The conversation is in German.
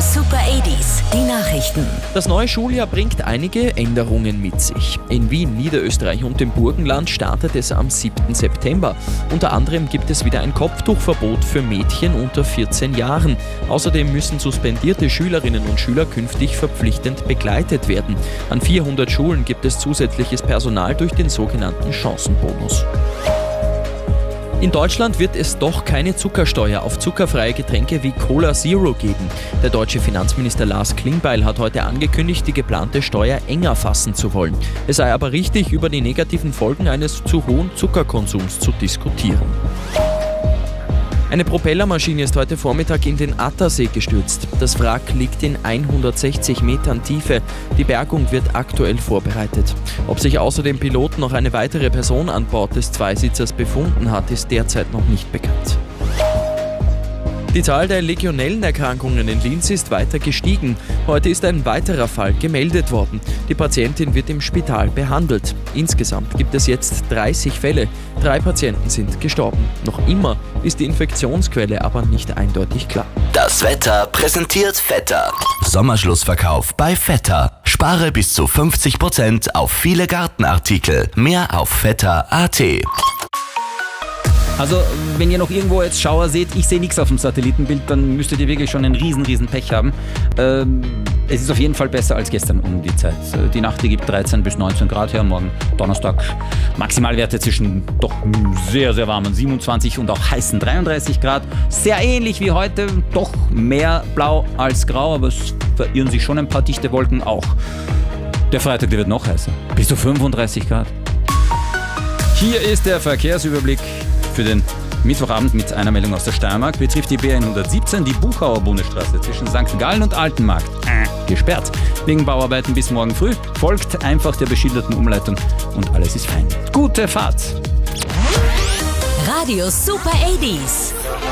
Super 80s, die Nachrichten. Das neue Schuljahr bringt einige Änderungen mit sich. In Wien, Niederösterreich und dem Burgenland startet es am 7. September. Unter anderem gibt es wieder ein Kopftuchverbot für Mädchen unter 14 Jahren. Außerdem müssen suspendierte Schülerinnen und Schüler künftig verpflichtend begleitet werden. An 400 Schulen gibt es zusätzliches Personal durch den sogenannten Chancenbonus. In Deutschland wird es doch keine Zuckersteuer auf zuckerfreie Getränke wie Cola Zero geben. Der deutsche Finanzminister Lars Klingbeil hat heute angekündigt, die geplante Steuer enger fassen zu wollen. Es sei aber richtig, über die negativen Folgen eines zu hohen Zuckerkonsums zu diskutieren. Eine Propellermaschine ist heute Vormittag in den Attersee gestürzt. Das Wrack liegt in 160 Metern Tiefe. Die Bergung wird aktuell vorbereitet. Ob sich außer dem Pilot noch eine weitere Person an Bord des Zweisitzers befunden hat, ist derzeit noch nicht bekannt. Die Zahl der Legionellenerkrankungen in Linz ist weiter gestiegen. Heute ist ein weiterer Fall gemeldet worden. Die Patientin wird im Spital behandelt. Insgesamt gibt es jetzt 30 Fälle. 3 Patienten sind gestorben. Noch immer ist die Infektionsquelle aber nicht eindeutig klar. Das Wetter präsentiert Vetter. Sommerschlussverkauf bei Vetter. Spare bis zu 50% auf viele Gartenartikel. Mehr auf vetter.at. Also, wenn ihr noch irgendwo jetzt Schauer seht, ich sehe nichts auf dem Satellitenbild, dann müsstet ihr wirklich schon einen riesen Pech haben. Es ist auf jeden Fall besser als gestern um die Zeit. Die Nacht, die gibt 13 bis 19 Grad her, morgen Donnerstag Maximalwerte zwischen doch sehr warmen 27 und auch heißen 33 Grad. Sehr ähnlich wie heute, doch mehr blau als grau, aber es verirren sich schon ein paar dichte Wolken auch. Der Freitag, der wird noch heißer, bis zu 35 Grad. Hier ist der Verkehrsüberblick für den Mittwochabend mit einer Meldung aus der Steiermark. Betrifft die B117, die Buchauer Bundesstraße zwischen St. Gallen und Altenmarkt. Gesperrt. Wegen Bauarbeiten bis morgen früh. Folgt einfach der beschilderten Umleitung und alles ist fein. Gute Fahrt! Radio Super 80s.